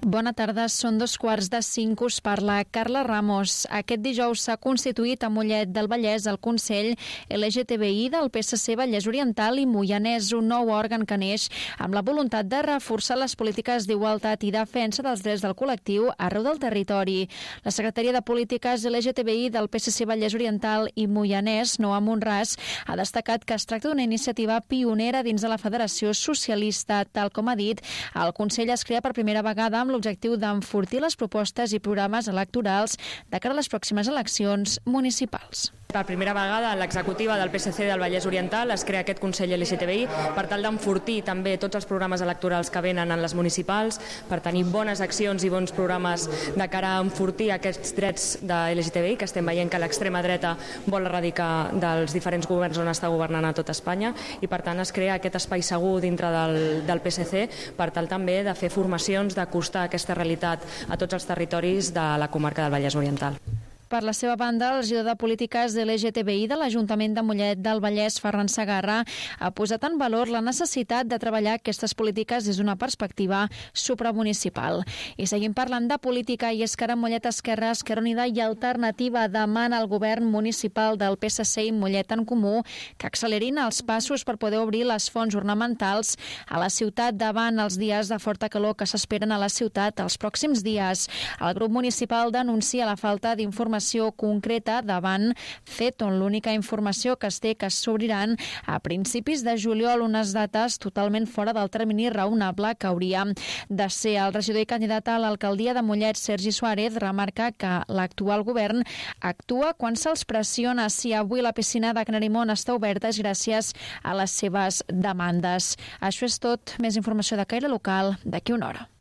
Bona tarda, són 2:45, us parla Carla Ramos. Aquest dijous s'ha constituït a Mollet del Vallès el Consell LGTBI del PSC Vallès Oriental i Moianès, un nou òrgan que neix amb la voluntat de reforçar les polítiques d'igualtat i defensa dels drets del col·lectiu arreu del territori. La secretària de Polítiques LGTBI del PSC Vallès Oriental i Moianès, Noa Monràs, ha destacat que es tracta d'una iniciativa pionera dins de la Federació Socialista. Tal com ha dit, el Consell es crea per primera vegada amb l'objectiu d'enfortir les propostes i programes electorals de cara a les pròximes eleccions municipals. Per primera vegada l'executiva del PSC del Vallès Oriental es crea aquest Consell LGTBI per tal d'enfortir també tots els programes electorals que venen en les municipals, per tenir bones accions i bons programes de cara a enfortir aquests drets de LGTBI que estem veient que l'extrema dreta vol erradicar dels diferents governs on està governant a tot Espanya, i per tant es crea aquest espai segur dintre del PSC per tal també de fer formacions, d'acostar aquesta realitat a tots els territoris de la comarca del Vallès Oriental. Per la seva banda, el regidor de Polítiques LGTBI de l'Ajuntament de Mollet del Vallès, Ferran Segarra, ha posat en valor la necessitat de treballar aquestes polítiques des d'una perspectiva supramunicipal. I seguim parlant de política, i és que ara Mollet Esquerra, Esquerra Unida i Alternativa demana al govern municipal del PSC i Mollet en Comú que accelerin els passos per poder obrir les fonts ornamentals a la ciutat davant els dies de forta calor que s'esperen a la ciutat els pròxims dies. El grup municipal denuncia la falta d'informació concreta davant fet, on l'única informació que es té que s'obriran a principis de juliol, unes dates totalment fora del termini raonable que hauria de ser. El regidor i candidat a l'alcaldia de Mollet, Sergi Suárez, remarca que l'actual govern actua quan se'ls pressiona. Si avui la piscina de Canarimont està oberta és gràcies a les seves demandes. Això és tot. Més informació de caire local d'aquí una hora.